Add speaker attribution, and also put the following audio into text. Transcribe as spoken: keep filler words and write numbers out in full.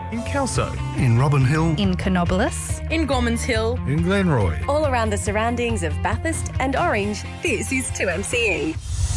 Speaker 1: In Kelso.
Speaker 2: In Robin Hill.
Speaker 3: In Canobolas.
Speaker 4: In Gormans Hill.
Speaker 1: In Glenroy.
Speaker 5: All around the surroundings of Bathurst and Orange, this is two M C E.